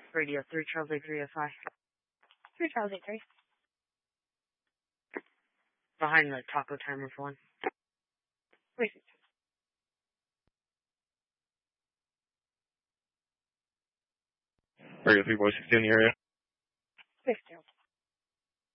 Radio 3 Charles 8305. 3 Charles 83. Behind the taco timer for one. Wait. Radio 3 Boy 60 in the area. 60.